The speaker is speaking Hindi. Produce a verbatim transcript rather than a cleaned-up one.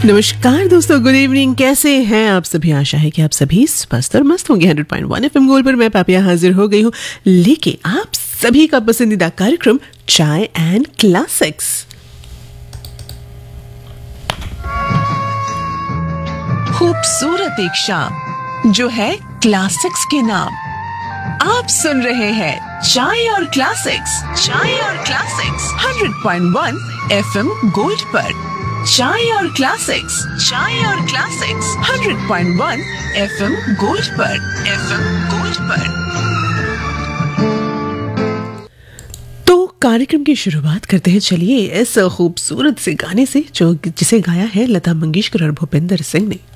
नमस्कार दोस्तों, गुड इवनिंग। कैसे हैं आप सभी? आशा है कि आप सभी स्वस्थ और मस्त होंगे। Hundred point one FM gold पर मैं पापिया हाजिर हो गई हूँ लेके आप सभी का पसंदीदा कार्यक्रम चाय एंड क्लासिक्स। खूबसूरत एक शाम जो है क्लासिक्स के नाम। आप सुन रहे हैं चाय और क्लासिक्स, चाय और classics hundred point one FM gold पर। चाय और क्लासिक्स, चाय और classics hundred point one FM gold पर, एफएम गोल्ड पर। तो कार्यक्रम की शुरुआत करते हैं। चलिए इस खूबसूरत से गाने से जो जिसे गाया है लता मंगेशकर और भूपेंद्र सिंह ने।